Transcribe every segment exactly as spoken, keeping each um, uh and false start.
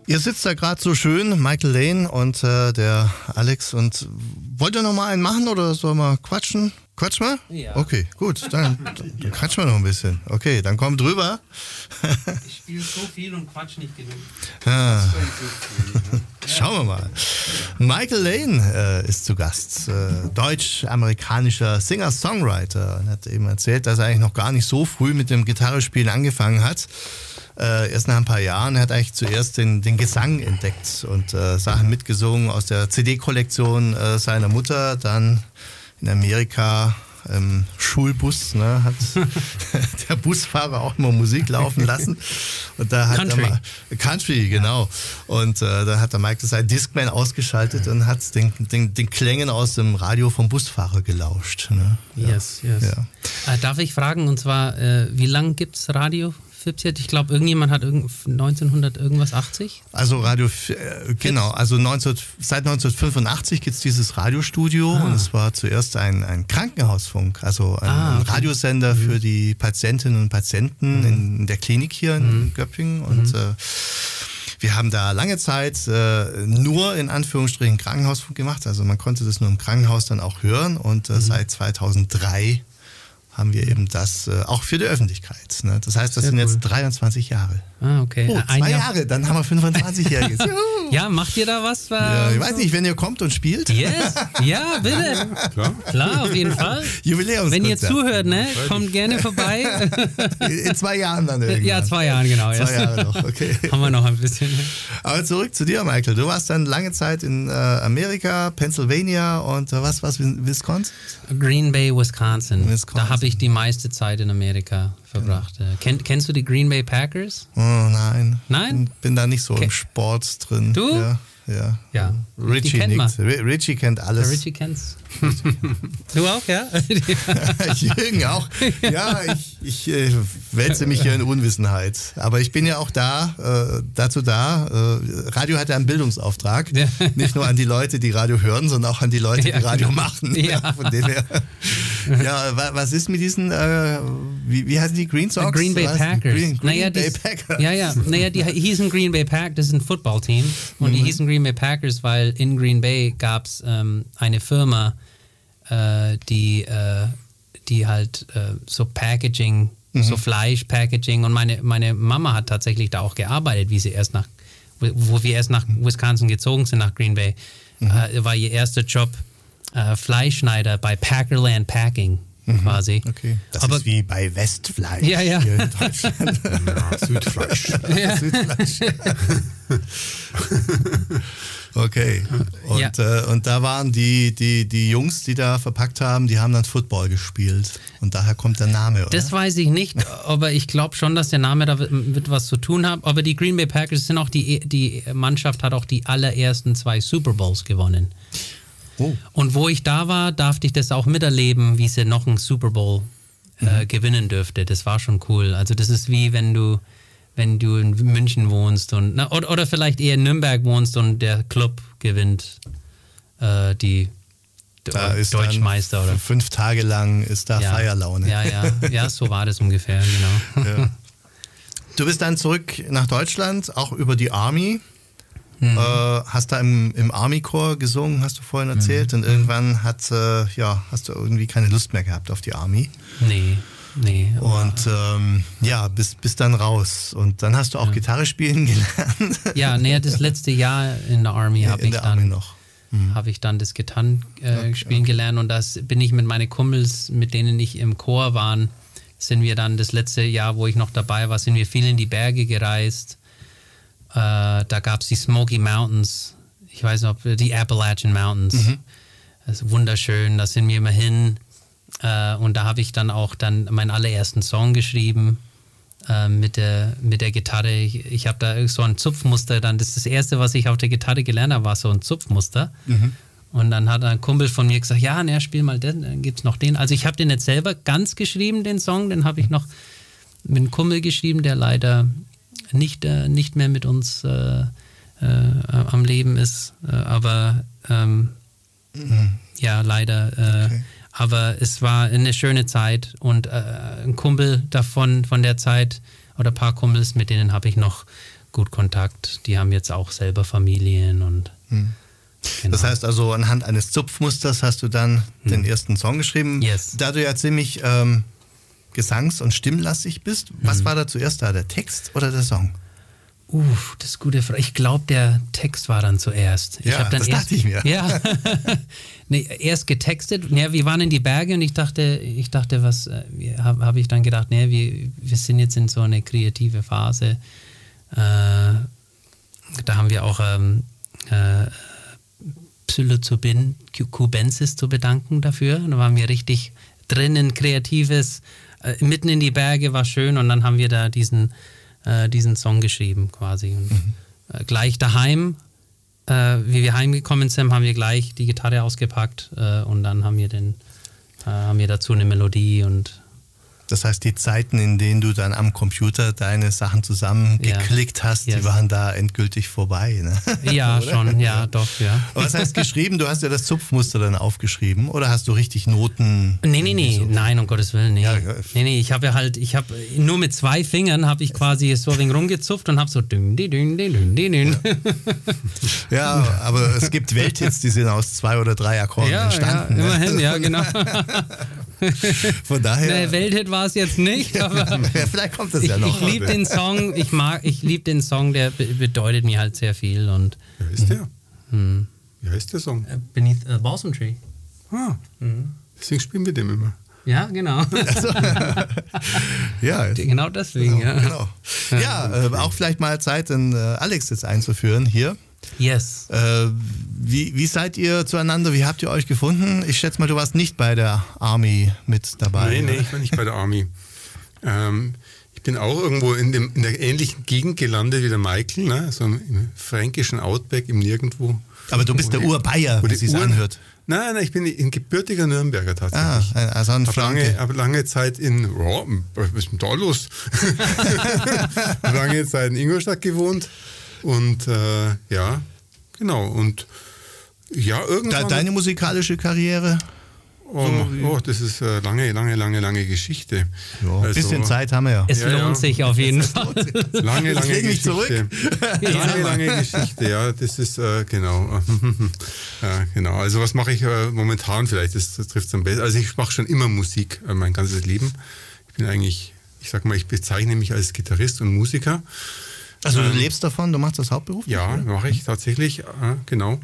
Ihr sitzt da gerade so schön, Michael Lane und äh, der Alex. Und wollt ihr noch mal einen machen oder sollen wir quatschen? Quatsch mal? Ja. Okay, gut, dann, dann quatschen wir noch ein bisschen. Okay, dann kommt drüber. Ich spiele so viel und quatsch nicht genug. Ah. Schauen wir mal. Michael Lane äh, ist zu Gast. Äh, deutsch-amerikanischer Singer-Songwriter. Er hat eben erzählt, dass er eigentlich noch gar nicht so früh mit dem Gitarrespielen angefangen hat. Äh, erst nach ein paar Jahren. Er hat eigentlich zuerst den, den Gesang entdeckt und äh, Sachen mitgesungen aus der C D-Kollektion äh, seiner Mutter. Dann in Amerika im Schulbus, ne, hat der Busfahrer auch immer Musik laufen lassen. Und da hat Country. Er mal, Country, genau. Und äh, da hat der Michael seinen Discman ausgeschaltet und hat den, den, den Klängen aus dem Radio vom Busfahrer gelauscht. Ne? Ja. Yes, yes. Ja. Äh, darf ich fragen, und zwar, äh, wie lange gibt es Radio? Ich glaube, irgendjemand hat irgend neunzehnhundert irgendwas achtzig? Also Radio, äh, genau, also neunzehn, seit neunzehnhundertfünfundachtzig gibt es dieses Radiostudio ah. und es war zuerst ein, ein Krankenhausfunk, also ein, ah, okay. ein Radiosender mhm. für die Patientinnen und Patienten mhm. in, in der Klinik hier in mhm. Göppingen und mhm. äh, wir haben da lange Zeit äh, nur in Anführungsstrichen Krankenhausfunk gemacht, also man konnte das nur im Krankenhaus dann auch hören und äh, mhm. seit zweitausenddrei haben wir eben das äh, auch für die Öffentlichkeit. Ne? Das heißt, das Sehr sind cool. jetzt dreiundzwanzig Jahre. Ah, okay. Oh, Ein zwei Jahr. Jahre, dann haben wir fünfundzwanzigjähriges. Ja, macht ihr da was? Ja, ich weiß nicht, wenn ihr kommt und spielt. Yes, ja, bitte. Klar, Klar auf jeden Fall. Jubiläumskonzert. Wenn ihr zuhört, ne, kommt gerne vorbei. In zwei Jahren dann irgendwann. Ja, zwei Jahren, genau. Zwei Jahre noch, okay. Haben wir noch ein bisschen. Aber zurück zu dir, Michael. Du warst dann lange Zeit in äh, Amerika, Pennsylvania und äh, was, was, Wisconsin? Green Bay, Wisconsin. Wisconsin. Da habe ich die meiste Zeit in Amerika verbracht. Genau. Kenn, kennst du die Green Bay Packers? Oh, nein. Nein? Bin da nicht so Ken im Sport drin. Du? Ja. Ja. ja. Richie kennt nickt. Richie kennt alles. Ja, Richie kennt's. Du auch, ja? Jürgen auch. Ja, ich, ich äh, wälze mich hier in Unwissenheit. Aber ich bin ja auch da, äh, dazu da. Äh, Radio hat ja einen Bildungsauftrag. Ja. Nicht nur an die Leute, die Radio hören, sondern auch an die Leute, die ja, Radio genau. machen. Ja. Von dem her. Ja, was ist mit diesen, äh, wie, wie heißen die? Green Sox? Green Bay Packers. Green, Green naja, Bay die, Packers. Ja, ja. Naja, die hießen Green Bay Packers, das ist ein Footballteam. Und mhm. die hießen Green Bay Packers, weil in Green Bay gab es ähm, eine Firma, äh, die, äh, die halt äh, so Packaging, mhm. so Fleisch-Packaging, und meine, meine Mama hat tatsächlich da auch gearbeitet, wie sie erst nach, wo wir erst nach Wisconsin gezogen sind, nach Green Bay, mhm. äh, war ihr erster Job äh, Fleischschneider bei Packerland Packing. Mhm. Quasi. Okay. Das Aber, ist wie bei Westfleisch ja, ja. hier in Deutschland. Ja, Südfleisch. Ja. Südfleisch. Okay. Und, ja. äh, und da waren die, die, die Jungs, die da verpackt haben, die haben dann Football gespielt. Und daher kommt der Name, oder? Das weiß ich nicht, aber ich glaube schon, dass der Name da mit was zu tun hat. Aber die Green Bay Packers sind auch die, die Mannschaft hat auch die allerersten zwei Super Bowls gewonnen. Oh. Und wo ich da war, darfte ich das auch miterleben, wie sie noch einen Super Bowl äh, mhm. gewinnen dürfte. Das war schon cool. Also das ist wie wenn du, wenn du in München wohnst und na, oder, oder vielleicht eher in Nürnberg wohnst und der Club gewinnt äh, die da ist Deutschmeister oder fünf Tage lang ist da ja. Feierlaune. Ja, ja, ja, so war das ungefähr, genau. Ja. Du bist dann zurück nach Deutschland, auch über die Army. Mhm. Äh, hast da im, im Army-Corps gesungen, hast du vorhin erzählt, mhm. und irgendwann hat, äh, ja, hast du irgendwie keine Lust mehr gehabt auf die Army. Nee, nee. Und ähm, ja, bist, bist dann raus. Und dann hast du auch ja. Gitarre spielen gelernt. Ja, nee, das letzte Jahr in der Army habe ich, mhm. hab ich dann das Gitarren äh, okay, spielen okay. gelernt, und das bin ich mit meinen Kumpels, mit denen ich im Chor war, sind wir dann das letzte Jahr, wo ich noch dabei war, sind wir viel in die Berge gereist. Uh, da gab es die Smoky Mountains, ich weiß nicht, ob die Appalachian Mountains. Mhm. Das ist wunderschön, da sind wir immer hin. Uh, und da habe ich dann auch dann meinen allerersten Song geschrieben uh, mit, der, mit der Gitarre. Ich, ich habe da so ein Zupfmuster, dann das ist das erste, was ich auf der Gitarre gelernt habe, war so ein Zupfmuster. Mhm. Und dann hat ein Kumpel von mir gesagt, ja, ne, spiel mal den, dann gibt es noch den. Also ich habe den nicht selber ganz geschrieben, den Song, den habe ich noch mit einem Kumpel geschrieben, der leider nicht, äh, nicht mehr mit uns äh, äh, am Leben ist, äh, aber ähm, mhm. ja, leider. Äh, okay. Aber es war eine schöne Zeit, und äh, ein Kumpel davon, von der Zeit, oder ein paar Kumpels, mit denen habe ich noch gut Kontakt. Die haben jetzt auch selber Familien und hm. Genau. Das heißt also, anhand eines Zupfmusters hast du dann hm. den ersten Song geschrieben. Yes. Da du ja ziemlich ähm, gesangs- und stimmlastig bist, hm. was war da zuerst da, der Text oder der Song? Uff, das ist eine gute Frage. Ich glaube, der Text war dann zuerst. Ich ja, hab dann das erst, dachte ich mir. Ja, nee, erst getextet. Ja, wir waren in die Berge und ich dachte, ich dachte, was habe hab ich dann gedacht, nee, wir, wir sind jetzt in so eine kreative Phase. Äh, da haben wir auch ähm, äh, Psilocybin cubensis zu bedanken dafür. Da waren wir richtig drin in Kreatives, äh, mitten in die Berge, war schön und dann haben wir da diesen diesen Song geschrieben quasi. Und mhm. äh, gleich daheim, äh, wie wir heimgekommen sind, haben wir gleich die Gitarre ausgepackt äh, und dann haben wir, den, äh, haben wir dazu eine Melodie und das heißt, die Zeiten, in denen du dann am Computer deine Sachen zusammengeklickt ja. hast, yes. die waren da endgültig vorbei. Ne? Ja, schon, ja, ja, doch, ja. Aber was heißt geschrieben? Du hast ja das Zupfmuster dann aufgeschrieben oder hast du richtig Noten? Nee, nee, nee, so? Nein, um Gottes Willen, nee. Ja, nee, nee, ich habe ja halt, ich habe nur mit zwei Fingern habe ich quasi so ein wenig rumgezupft und habe so dünn, dünn, dünn, dünn, dünn. Ja, aber es gibt Welthits, die sind aus zwei oder drei Akkorden ja, entstanden. Ja, immerhin, ne? Ja, genau. Von daher. Der Welthit war es jetzt nicht, aber ja, vielleicht kommt das ich, ja noch. Ich liebe den Song, ich mag, ich liebe den Song, der be bedeutet mir halt sehr viel. Und wie heißt der? Hm. Wie heißt der Song? Beneath a Balsam Tree. Ah, mhm. Deswegen spielen wir den immer. Ja, genau. Also, ja, genau deswegen, genau, ja. Genau. Ja, äh, auch vielleicht mal Zeit, den äh, Alex jetzt einzuführen hier. Yes. Äh, wie, wie seid ihr zueinander? Wie habt ihr euch gefunden? Ich schätze mal, du warst nicht bei der Army mit dabei. Nee, oder? nee, ich war nicht bei der Army. Ähm, ich bin auch irgendwo in, dem, in der ähnlichen Gegend gelandet wie der Michael, ne? So im, im fränkischen Outback, im Nirgendwo. Aber du bist der Urbayer, wie es anhört. Nein, nein, ich bin ein gebürtiger Nürnberger tatsächlich. Ah, also ein Franke. Ich habe lange, lange Zeit in, oh, was ist denn da los? lange Zeit in Ingolstadt gewohnt. Und äh, ja, genau. Und ja, irgendwann. Da, deine musikalische Karriere? Oh, so, oh das ist eine lange, lange, lange, lange Geschichte. Ja, ein also, bisschen Zeit haben wir ja. Es ja, lohnt ja. sich auf jeden Fall. Lange, lange Deswegen Geschichte. Zurück. Lange, lange Geschichte, ja. Das ist, äh, genau. ja, genau. Also, was mache ich äh, momentan vielleicht? Das, das trifft es am besten. Also, ich mache schon immer Musik, äh, mein ganzes Leben. Ich bin eigentlich, ich sag mal, ich bezeichne mich als Gitarrist und Musiker. Also du lebst davon, du machst das hauptberuflich? Ja, mache ich tatsächlich, äh, genau.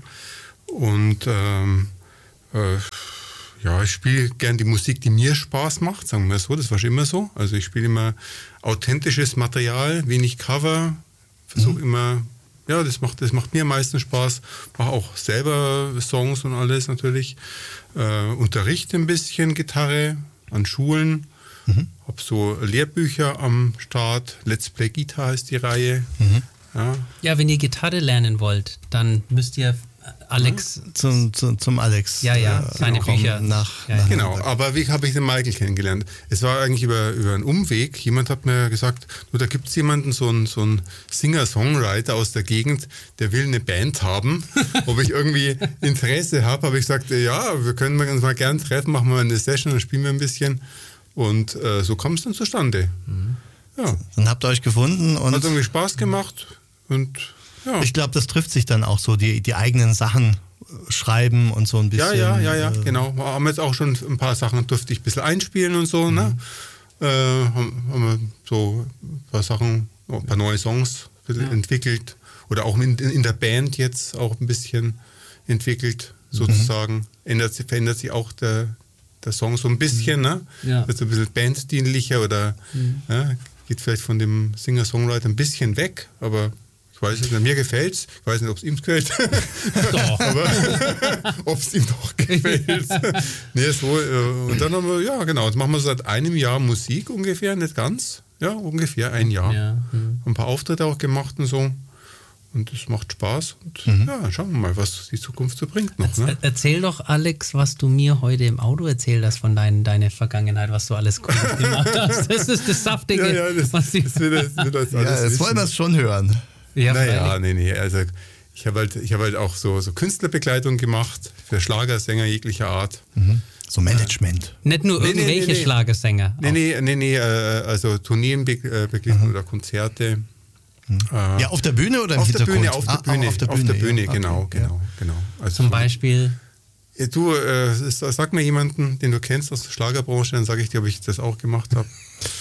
Und ähm, äh, ja, ich spiele gern die Musik, die mir Spaß macht, sagen wir so, das war schon immer so. Also ich spiele immer authentisches Material, wenig Cover, versuche mhm. immer, ja, das macht, das macht mir am meisten Spaß. Mache auch selber Songs und alles natürlich. Äh, unterrichte ein bisschen Gitarre an Schulen. Mhm. Habe so Lehrbücher am Start. Let's Play Guitar heißt die Reihe. Mhm. Ja. ja, wenn ihr Gitarre lernen wollt, dann müsst ihr Alex... Ja. Zum, zum, zum Alex. Ja, ja, äh, seine kommen, Bücher. Nach, ja, nach genau, aber wie habe ich den Michael kennengelernt? Es war eigentlich über, über einen Umweg. Jemand hat mir gesagt, du, da gibt es jemanden, so einen so ein Singer-Songwriter aus der Gegend, der will eine Band haben. Ob ich irgendwie Interesse habe, habe ich gesagt, ja, wir können uns mal gern treffen, machen wir eine Session, dann spielen wir ein bisschen. Und äh, so kam es dann zustande. Mhm. Ja. Dann habt ihr euch gefunden und hat irgendwie Spaß gemacht und ja. Ich glaube, das trifft sich dann auch so, die, die eigenen Sachen schreiben und so ein bisschen. Ja, ja, ja, ja, äh, genau. Wir haben jetzt auch schon ein paar Sachen, durfte ich ein bisschen einspielen und so, mhm. ne? Äh, haben, haben wir so ein paar Sachen, ein paar neue Songs ja. entwickelt oder auch in, in der Band jetzt auch ein bisschen entwickelt, sozusagen. Mhm. Ändert, verändert sich auch der der Song so ein bisschen, ne? Ja. Wird so ein bisschen banddienlicher oder mhm. ja, geht vielleicht von dem Singer-Songwriter ein bisschen weg, aber ich weiß nicht, mir gefällt es. Ich weiß nicht, ob es ihm gefällt. Doch. aber ob es ihm doch gefällt. nee, so, und dann haben wir, ja genau, jetzt machen wir seit einem Jahr Musik ungefähr, nicht ganz, ja, ungefähr ein Jahr. Ja. Mhm. Ein paar Auftritte auch gemacht und so. Und es macht Spaß. Und mhm. ja, schauen wir mal, was die Zukunft so bringt noch. Ne? Erzähl doch, Alex, was du mir heute im Auto erzählt hast von dein, deiner Vergangenheit, was du alles cool gemacht hast. Das ist das Saftige. Ja, ja, das, was die das will, das will das ja, alles jetzt wollen wir es schon hören. Ja, naja, nee, nee. Also ich habe halt, ich hab halt auch so, so Künstlerbegleitung gemacht für Schlagersänger jeglicher Art. Mhm. So Management. Nicht nur Nee, nee, irgendwelche nee, nee. Schlagersänger. Nee, nee, nee, nee, äh, also Tourneen be äh, begleiten oder Konzerte. Äh, Ja, auf der Bühne oder im auf der Hintergrund? Bühne, auf der Ah, Bühne, auf der auf der Bühne, Bühne, ja. genau, Okay, genau, genau. Also Zum von- Beispiel. Ja, du, äh, sag mir jemanden, den du kennst aus der Schlagerbranche, dann sage ich dir, ob ich das auch gemacht habe.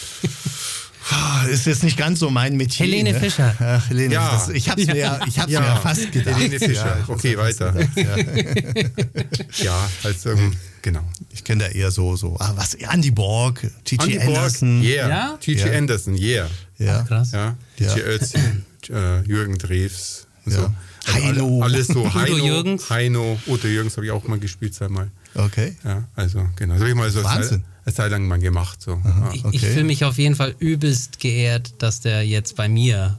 Ah, ist jetzt nicht ganz so mein Metier. Helene ne? Fischer. Ach, Helene, Ja. das, ich hab's, mir, ja, ich hab's Ja. mir ja fast gedacht. Helene Fischer. Ja, ich Okay, hab's mir weiter. fast gedacht, Ja. Ja, also, ähm, genau. Ich kenne da eher so, so ah, was, Andy Borg, Gigi Andy Borg, Anderson. yeah. Ja? Gigi Ja. Anderson, yeah. Ja. Krass. Ja, Ja. D J Ötzi, äh, Jürgen Drews. und Ja. So. Also Heino. alle- Alles so. Udo Heino, Jürgens. Heino, Udo Jürgens habe ich auch mal gespielt, einmal. Okay. Ja, also genau. Das habe ich mal so eine Wahnsinn. Zeit, eine Zeit lang mal gemacht. So. Ja. Ich, Okay. ich fühle mich auf jeden Fall übelst geehrt, dass der jetzt bei mir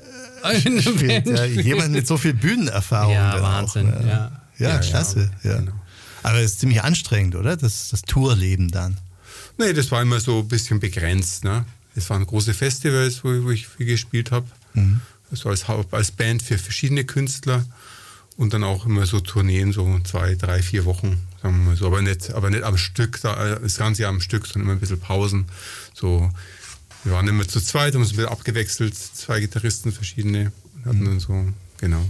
eine Spielt, Band ja, jemand mit so viel Bühnenerfahrung. Ja, dann Wahnsinn, Auch, ne? ja. Ja, Ja, klasse. Ja. ja, genau. Aber es ist ziemlich anstrengend, oder? Das, das Tourleben dann. Nee, das war immer so ein bisschen begrenzt. Ne? Es waren große Festivals, wo, wo ich viel gespielt habe. Mhm. Also als, Haupt- als Band für verschiedene Künstler. Und dann auch immer so Tourneen, so zwei, drei, vier Wochen, sagen wir mal so. Aber nicht, aber nicht am Stück, da, das ganze Jahr am Stück, sondern immer ein bisschen Pausen. So, wir waren immer zu zweit, haben uns ein bisschen abgewechselt, zwei Gitarristen, verschiedene. Und hatten dann so, genau.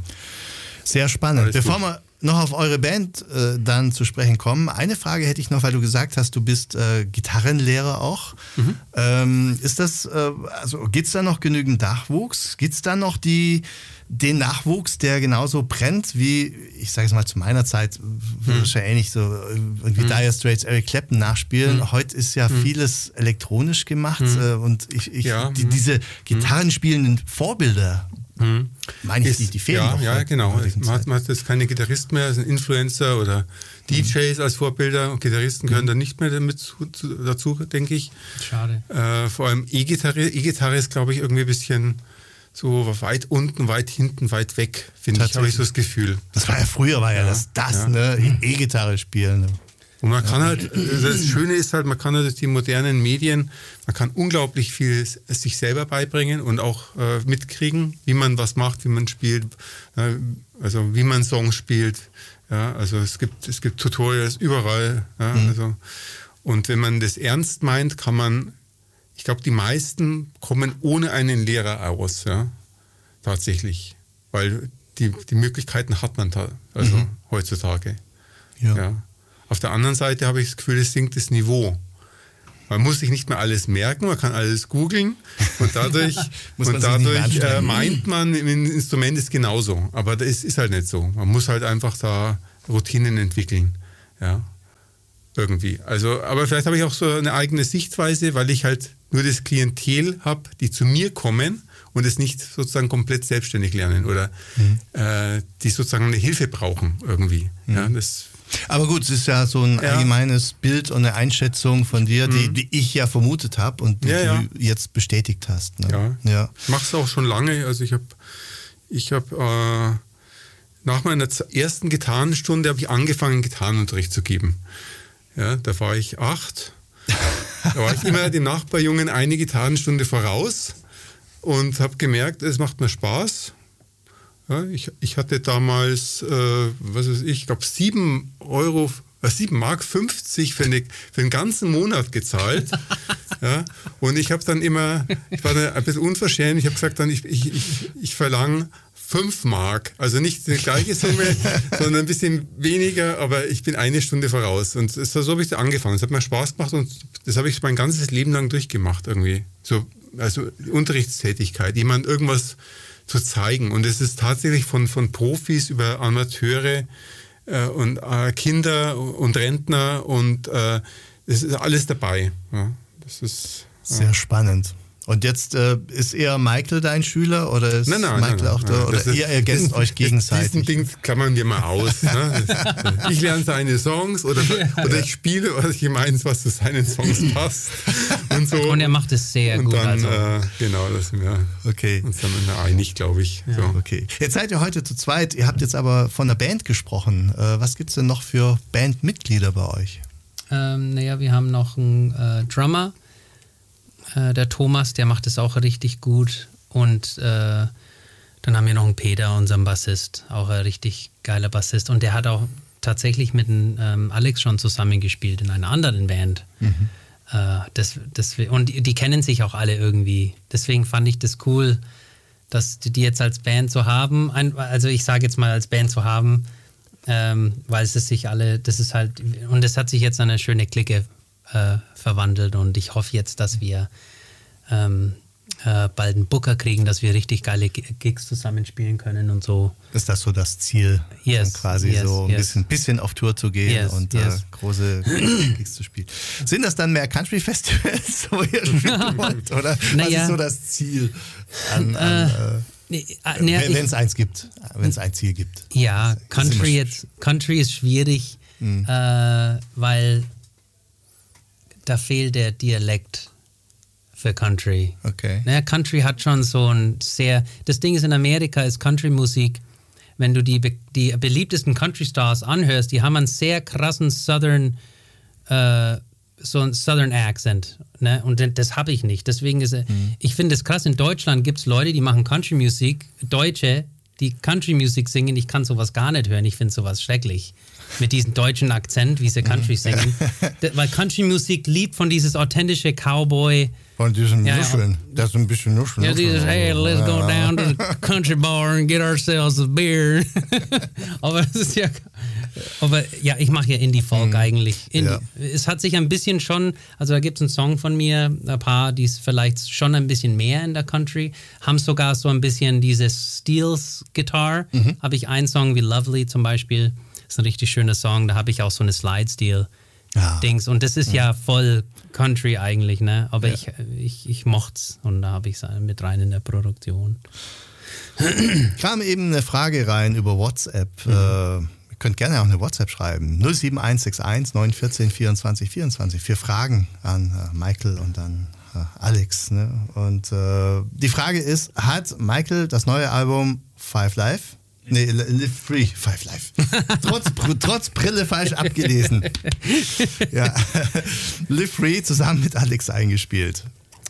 Sehr spannend. Alles Bevor gut. wir noch auf eure Band äh, dann zu sprechen kommen, eine Frage hätte ich noch, weil du gesagt hast, du bist äh, Gitarrenlehrer auch. Mhm. Ähm, ist das, äh, also gibt es da noch genügend Nachwuchs? Gibt es da noch die, den Nachwuchs, der genauso brennt wie, ich sage es mal, zu meiner Zeit, würde ich ja ähnlich so äh, irgendwie Dire Straits, Eric Clapton nachspielen. Mhm. Heute ist ja vieles elektronisch gemacht äh, und ich, ich, Ja, die, mhm. diese gitarrenspielenden Vorbilder, meine ich, Ist- die, die fehlen ja, doch ja, heute genau. in der heutigen Man hat, Zeit. man hat jetzt keine Gitarristen mehr, es sind Influencer oder D Js als Vorbilder. Und Gitarristen gehören da nicht mehr damit zu, zu, dazu, denke ich. Schade. Äh, vor allem E-Gitarre. E-Gitarre ist, glaube ich, irgendwie ein bisschen so weit unten, weit hinten, weit weg, finde ich, habe ich so das Gefühl. Das war ja früher, war ja, Ja, das, das ja. ne? E-Gitarre spielen. Ne? Und man kann halt, das Schöne ist halt, man kann halt durch die modernen Medien, man kann unglaublich viel sich selber beibringen und auch äh, mitkriegen, wie man was macht, wie man spielt, äh, also wie man Songs spielt. Ja, also es gibt, es gibt Tutorials überall. Ja, Mhm. also, und wenn man das ernst meint, kann man, ich glaube, die meisten kommen ohne einen Lehrer aus, ja, tatsächlich. Weil die, die Möglichkeiten hat man da, also Mhm. heutzutage. Ja. Ja. Auf der anderen Seite habe ich das Gefühl, es sinkt das Niveau. Man muss sich nicht mehr alles merken, man kann alles googeln und dadurch, Muss man und sich nicht mehr dadurch äh, anstrengen. meint man, im Instrument ist genauso. Aber das ist, ist halt nicht so. Man muss halt einfach da Routinen entwickeln. Ja. Irgendwie. Also, aber vielleicht habe ich auch so eine eigene Sichtweise, weil ich halt nur das Klientel habe, die zu mir kommen und es nicht sozusagen komplett selbstständig lernen oder Mhm. äh, die sozusagen eine Hilfe brauchen irgendwie. Ja, das Aber gut, es ist ja so ein Ja. allgemeines Bild und eine Einschätzung von dir, die, die ich ja vermutet habe und die Ja, ja. du jetzt bestätigt hast. Ne? Ja. Ja. Ich mache es auch schon lange. Also ich habe ich hab, äh, nach meiner z- ersten Gitarrenstunde habe ich angefangen, Gitarrenunterricht zu geben. Ja, da war ich acht. Da war ich immer dem Nachbarjungen eine Gitarrenstunde voraus und habe gemerkt, es macht mir Spaß. Ja, ich, ich hatte damals, äh, was weiß ich, ich glaube sieben Euro, äh, sieben Mark fünfzig für, eine, für den ganzen Monat gezahlt. Ja, und ich habe dann immer, ich war da ein bisschen unverschämt, ich habe gesagt, dann ich, ich, ich, ich verlange fünf Mark, also nicht die gleiche Summe, sondern ein bisschen weniger, aber ich bin eine Stunde voraus. Und das, so habe ich da angefangen. Es hat mir Spaß gemacht und das habe ich mein ganzes Leben lang durchgemacht irgendwie. So, also Unterrichtstätigkeit, jemand irgendwas zu zeigen. Und es ist tatsächlich von, von Profis über Amateure äh, und äh, Kinder und Rentner und äh, es ist alles dabei. Ja, das ist Sehr spannend. Und jetzt äh, ist eher Michael dein Schüler oder ist Nein, nein, Michael nein, auch nein, da? nein. Oder Das ist- ihr ergänzt das- euch gegenseitig? Diesen Ding klammern wir mal aus. Ne? Das- Ich lerne seine Songs oder, oder ich spiele, was ich meins, was zu seinen Songs passt. Und, so. Und er macht es sehr Und gut. dann, Also. äh, genau, da sind wir Okay. uns dann einig, glaube ich. So. Okay. Jetzt seid ihr heute zu zweit. Ihr habt jetzt aber von der Band gesprochen. Äh, was gibt es denn noch für Bandmitglieder bei euch? Ähm, naja, wir haben noch einen äh, Drummer, äh, der Thomas, der macht es auch richtig gut. Und äh, dann haben wir noch einen Peter, unseren Bassist, auch ein richtig geiler Bassist. Und der hat auch tatsächlich mit dem, ähm, Alex schon zusammengespielt in einer anderen Band. Mhm. Äh, das, das, und die, die kennen sich auch alle irgendwie. Deswegen fand ich das cool, dass die jetzt als Band zu haben, ein, also ich sage jetzt mal als Band zu haben, ähm, weil es ist sich alle, das ist halt, und es hat sich jetzt in eine schöne Clique äh, verwandelt und ich hoffe jetzt, dass wir ähm, äh, bald einen Booker kriegen, dass wir richtig geile Gigs zusammenspielen können und so. Ist das so das Ziel, yes, quasi yes, so ein yes. bisschen, bisschen auf Tour zu gehen yes, und yes. Äh, große Gigs zu spielen? Sind das dann mehr Country-Festivals, wo ihr spielen wollt? Oder naja. was ist so das Ziel an, an äh, Nee, äh, nee, wenn es eins gibt, wenn es ein Ziel gibt? Ja, Country jetzt, Country ist schwierig, mhm. äh, weil da fehlt der Dialekt für Country. Okay. Naja, Country hat schon so ein sehr, das Ding ist, in Amerika ist Country-Musik, wenn du die, die beliebtesten Country-Stars anhörst, die haben einen sehr krassen Southern, äh, so einen Southern Accent, ne? Und das habe ich nicht. Deswegen ist, mhm. ich finde es krass, in Deutschland gibt es Leute, die machen Country-Musik, Deutsche, die Country-Musik singen, ich kann sowas gar nicht hören, ich finde sowas schrecklich. Mit diesem deutschen Akzent, wie sie Country singen. Weil Country-Musik liebt von dieses authentische Cowboy. Von diesen ja, Nuscheln. Das ist ein bisschen Nuscheln. Ja, dieses, hey, let's go down to the country bar and get ourselves a beer. aber es ist ja, aber ja, ich mache ja Indie-Folk mhm. eigentlich. Indie. Ja. Es hat sich ein bisschen schon, also da gibt es einen Song von mir, ein paar, die ist vielleicht schon ein bisschen mehr in der Country, haben sogar so ein bisschen dieses Steels-Gitarre. Mhm. Habe ich einen Song wie Lovely zum Beispiel. Das ist ein richtig schöner Song, da habe ich auch so eine Slide-Steel-Dings. Ja. Und das ist ja. ja voll Country eigentlich, ne? Aber ja. ich, ich, ich mocht's und da habe ich es mit rein in der Produktion. Kam eben eine Frage rein über WhatsApp. Mhm. Äh, ihr könnt gerne auch eine WhatsApp schreiben. null sieben eins sechs eins neun eins vier vierundzwanzig vierundzwanzig. Vier Fragen an äh, Michael und dann äh, Alex. Ne? Und äh, die Frage ist, hat Michael das neue Album Five Live? Nee, Live Free, Five Live. trotz, trotz Brille falsch abgelesen. Ja. Live Free zusammen mit Alex eingespielt.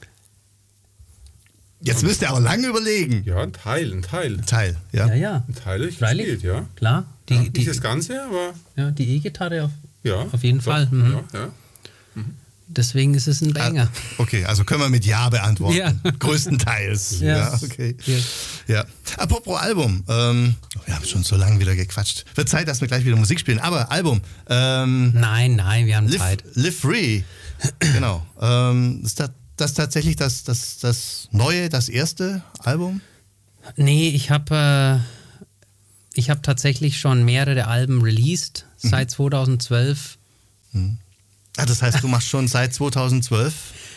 Jetzt müsst ihr auch lange überlegen. Ja, ein Teil, ein Teil. Ein Teil, ja. Ja, ja. Ein Teil ich Freilich. gespielt, ja. Klar. Die, ja, die, nicht das Ganze, aber... Ja, die E-Gitarre auf, ja, auf jeden doch, Fall. Mhm. Ja, ja. Mhm. Deswegen ist es ein Banger. Ah, okay, also können wir mit Ja beantworten. Ja. Größtenteils. Yes. Ja, okay. Yes. Ja. Apropos Album. Ähm, wir haben schon so lange wieder gequatscht. Wird Zeit, dass wir gleich wieder Musik spielen. Aber Album. Ähm, nein, nein, wir haben Live, Zeit. Live Free. Genau. Ähm, ist das, das tatsächlich das, das, das neue, das erste Album? Nee, ich habe äh, ich hab tatsächlich schon mehrere Alben released mhm. seit zweitausendzwölf. Mhm. Ah, das heißt, du machst schon seit zweitausendzwölf?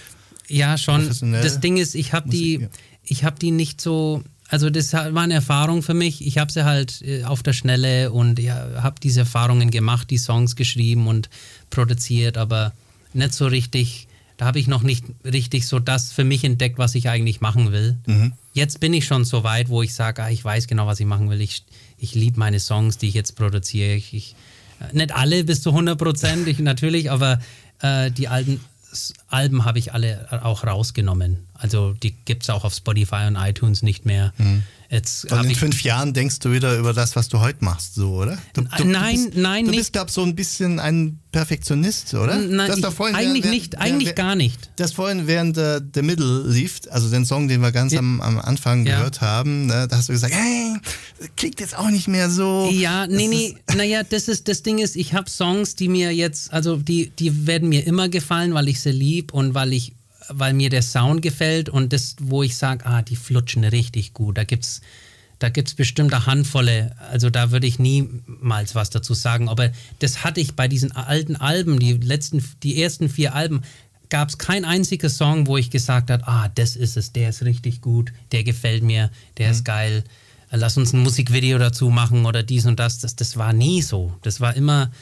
Ja, schon. Das Ding ist, ich habe die, ich habe die nicht so, also das war eine Erfahrung für mich. Ich habe sie halt auf der Schnelle und ja, habe diese Erfahrungen gemacht, die Songs geschrieben und produziert, aber nicht so richtig, da habe ich noch nicht richtig so das für mich entdeckt, was ich eigentlich machen will. Mhm. Jetzt bin ich schon so weit, wo ich sage, ah, ich weiß genau, was ich machen will. Ich, ich liebe meine Songs, die ich jetzt produziere. Ich, ich Nicht alle bis zu hundert Prozent, ich natürlich, aber äh, die alten Alben habe ich alle auch rausgenommen. Also die gibt es auch auf Spotify und iTunes nicht mehr. Mhm. Jetzt und in fünf Jahren denkst du wieder über das, was du heute machst, so, oder? Du, du, nein, du bist, nein, du nicht. Du bist, glaube ich, so ein bisschen ein Perfektionist, oder? Nein, das ich, vorhin eigentlich während, nicht, während, eigentlich während, gar nicht. Das vorhin während der, der Middle lief, also den Song, den wir ganz ja. am, am Anfang ja. gehört haben, ne, da hast du gesagt, hey, klingt jetzt auch nicht mehr so. Ja, nee, nee, naja, das ist, das Ding ist, ich habe Songs, die mir jetzt, also die, die werden mir immer gefallen, weil ich sie lieb und weil ich, weil mir der Sound gefällt und das, wo ich sage, ah, die flutschen richtig gut, da gibt's Da gibt es bestimmt eine Handvolle, also da würde ich niemals was dazu sagen, aber das hatte ich bei diesen alten Alben, die letzten, die ersten vier Alben, gab es kein einziger Song, wo ich gesagt habe, ah, das ist es, der ist richtig gut, der gefällt mir, der mhm. ist geil, lass uns ein Musikvideo dazu machen oder dies und das, das, das war nie so, das war immer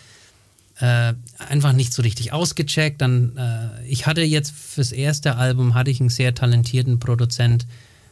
äh, einfach nicht so richtig ausgecheckt, dann, äh, ich hatte jetzt fürs erste Album, hatte ich einen sehr talentierten Produzent,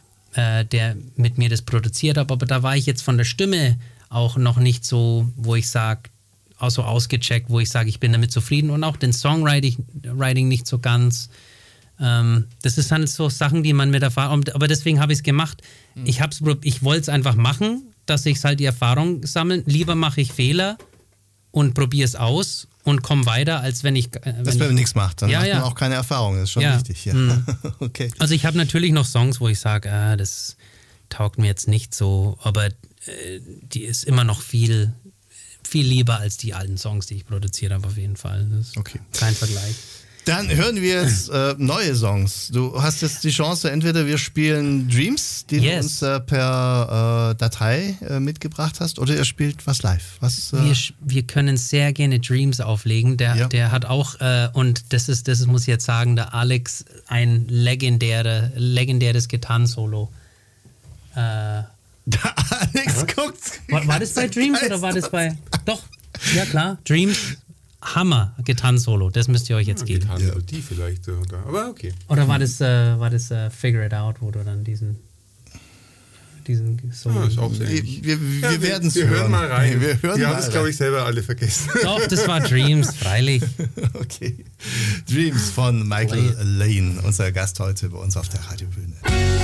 der mit mir das produziert hat, aber da war ich jetzt von der Stimme auch noch nicht so, wo ich sage, auch so ausgecheckt, wo ich sage, ich bin damit zufrieden und auch den Songwriting Writing nicht so ganz. Ähm, das ist dann so Sachen, die man mit Erfahrung, aber deswegen habe ich es gemacht. Mhm. Ich, ich wollte es einfach machen, dass ich halt die Erfahrung sammeln. Lieber mache ich Fehler und probiere es aus und komme weiter, als wenn ich... Äh, wenn das, wenn man nichts macht, dann ja, macht ja. man auch keine Erfahrung, das ist schon ja. wichtig. Ja. Mhm. Okay. Also ich habe natürlich noch Songs, wo ich sage, ah, das taugt mir jetzt nicht so, aber äh, die ist immer noch viel, viel lieber als die alten Songs, die ich produziert habe, auf jeden Fall. Das ist okay. Kein Vergleich. Dann hören wir jetzt äh, neue Songs. Du hast jetzt die Chance, entweder wir spielen Dreams, die yes. du uns äh, per äh, Datei äh, mitgebracht hast, oder ihr spielt was live. Was, äh wir, wir können sehr gerne Dreams auflegen. Der, ja. der hat auch, äh, und das ist, das muss ich jetzt sagen, der Alex, ein legendäre, legendäres Gitarrensolo. Äh, der Alex guckt. War, war das bei Dreams oder war das bei... Doch, ja klar, Dreams... Hammer, Gitarrensolo, das müsst ihr euch jetzt ja, geben. Gitarrenmelodie vielleicht, oder, aber okay. Oder war das, äh, war das uh, Figure It Out, wo du dann diesen, diesen Solo... Ja, ist auch wir wir, wir ja, werden es hören. Wir hören mal rein. Wir, hören wir haben es, glaube ich, selber alle vergessen. Doch, das war Dreams, freilich. Okay. Dreams von Michael Lane, unser Gast heute bei uns auf der Radiobühne.